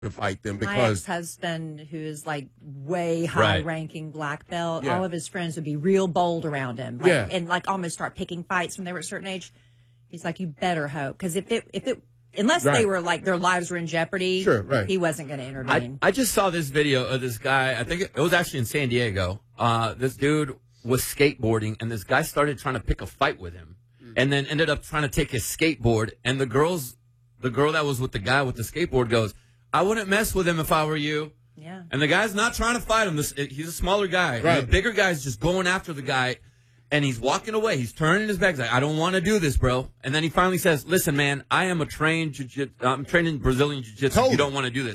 to fight them My because ex-husband, who is like way high-ranking black belt, all of his friends would be real bold around him, and like almost start picking fights when they were at a certain age. He's like, you better hope, because if it unless they were like their lives were in jeopardy, he wasn't going to intervene. I just saw this video of this guy. I think it was actually in San Diego. This dude was skateboarding, and this guy started trying to pick a fight with him, and then ended up trying to take his skateboard. And the girl that was with the guy with the skateboard goes, I wouldn't mess with him if I were you. Yeah. And the guy's not trying to fight him. He's a smaller guy. Right. And the bigger guy's just going after the guy, and he's walking away. He's turning his back. He's like, I don't want to do this, bro. And then he finally says, listen, man, I'm trained in Brazilian Jiu-Jitsu. You don't want to do this.